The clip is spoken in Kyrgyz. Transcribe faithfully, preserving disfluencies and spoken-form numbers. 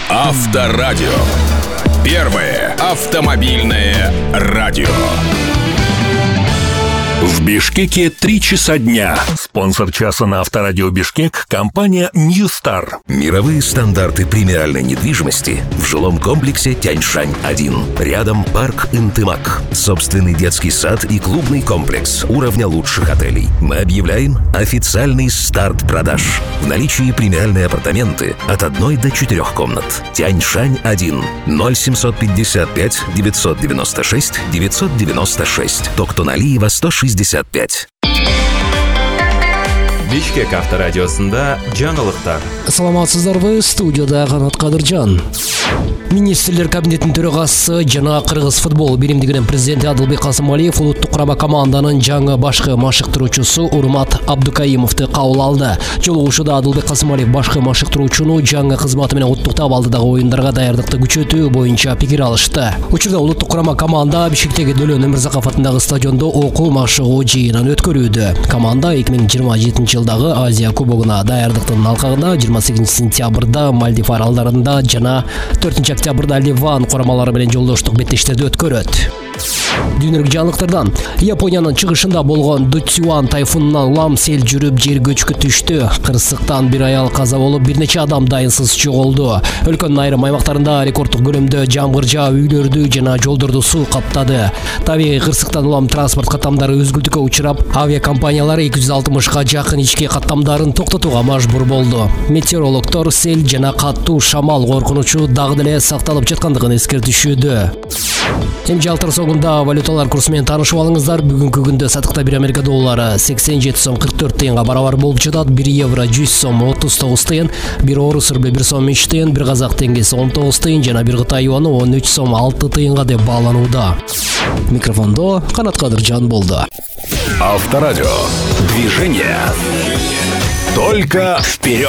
Авторадио. Первое автомобильное радио. В Бишкеке три часа дня. Спонсор часа на Авторадио Бишкек – компания New Star. Мировые стандарты премиальной недвижимости в жилом комплексе Тяньшань один. Рядом парк Интымак. Собственный детский сад и клубный комплекс уровня лучших отелей. Мы объявляем официальный старт продаж. В наличии премиальные апартаменты от одной до четырех комнат. Тяньшань один. ноль семьсот пятьдесят пять девятьсот девяносто шесть девятьсот девяносто шесть. Токтоналиева сто шестьдесят пять. Бишкек авторадиосында жаңылыктар. Саламатсыздарбы, студияда Канат Кадыржан. Министрлер кабинетинин төрагасы жана Кыргыз футбол биримдигинин президенти Адылбек Касымалиев улуттук курама команданын жаңы башкы машыктыруучусу Урмат Абдукаимовду кабыл алды. Жолугушууда Адылбек Касымалиев башкы машыктыруучуну жаңы кызматы менен уттуктап алдыдагы оюндарга даярдыкты күчөтүү боюнча пикир алышты. Учурда улуттук курама команда Бишкектеги Дөлөн Өмүрзаков атындагы стадиондо окуу машыгуу жыйынын өткөрүүдө. Команда эки миң жыйырма жетинчи жылдагы Азия кубогуна даярдыктын алкагында жыйырма сегизинчи сентябрда Мальдив аралдарында жана төртүнчү октябрда Ливан курамалары менен жолдоштук беттештерди өткөрөт. Дүйнөлүк жаңылыктардан Япониянын чыгышында болгон Дутсюан тайфунунан улам сел жүрүп жер көчкү түштү. Кырсыктан бир аял каза болуп, бир нече адам дайынсыз жоголду. Өлкөнүн айрым аймактарында рекорддук көлөмдө жамгыр жаап үйлөрдү жана жолдорду суу каптады. Табигый кырсыктан улам транспорт каттамдары үзгүлтүккө учурап, авиакомпаниялар эки жүз алтымышка жакын ички каттамдарын токтотууга мажбур болду. Метеорологдор сел жана каттуу шамал коркунучу дагы деле сакталып жаткандыгын эскертишүүдө. Эми жалтыр соңунда валюталар курсу менен таанышып алыңыздар. Бүгүнкү күндө сатыкта бир Америка доллары сексен жети сом кырк төрт тыйынга барабар болуп жатат. бир евро жүз сом отуз тогуз тыйын, бир орус рубль бир сом үч тыйын, бир казак теңгеси он тогуз тыйын жана бир Кытай юаны он үч сом алты тыйынга деп бааланууда. Микрофондо Канат Кадыржан болду. Авторадио. Движение. Только вперед!